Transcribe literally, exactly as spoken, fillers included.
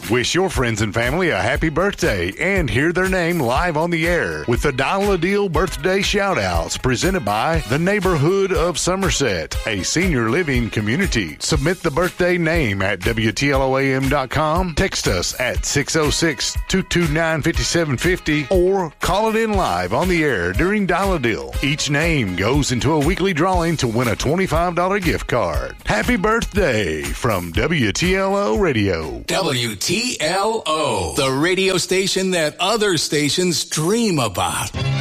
Wish your friends and family a happy birthday and hear their name live on the air with the Dial a Deal birthday shout-outs presented by the Neighborhood of Somerset, a senior living community. Submit the birthday name at W T L O A M dot com, text us at six oh six, two two nine, five seven five oh, or call it in live on the air during Dial a Deal. Each name goes into a weekly drawing to win a twenty-five dollars gift card. Happy birthday from W T L O Radio. W T L O, the radio station that other stations dream about.